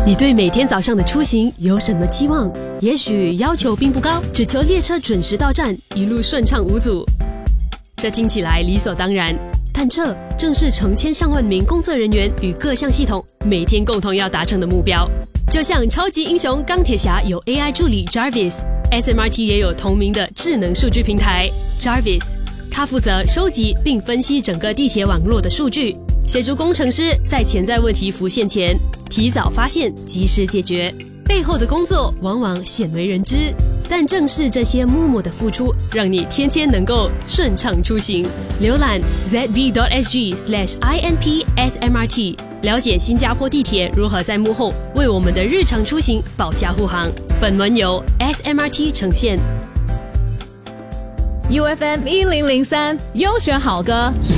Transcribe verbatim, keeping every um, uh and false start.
你对每天早上的出行有什么期望？也许要求并不高，只求列车准时到站，一路顺畅无阻。这听起来理所当然，但这正是成千上万名工作人员与各项系统每天共同要达成的目标。就像超级英雄钢铁侠有 A I 助理 Jarvis，S M R T 也有同名的智能数据平台 Jarvis， 它负责收集并分析整个地铁网络的数据，协助工程师在潜在问题浮现前提早发现，及时解决。背后的工作往往鲜为人知，但正是这些默默的付出，让你天天能够顺畅出行。浏览 z v dot s g slash i n p s m r t， 了解新加坡地铁如何在幕后为我们的日常出行保驾护航。本文由 S M R T 呈现。 U F M 一零零三优选好歌。